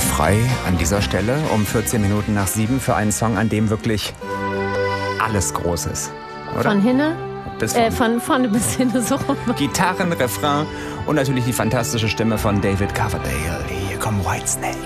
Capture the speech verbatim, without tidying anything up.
frei an dieser Stelle um vierzehn Minuten nach sieben für einen Song, an dem wirklich alles groß ist. Oder? Von hinne? Bis Äh, von vorne bis hinne so rum. Gitarren, Refrain und natürlich die fantastische Stimme von David Coverdale. Hier kommt Whitesnake.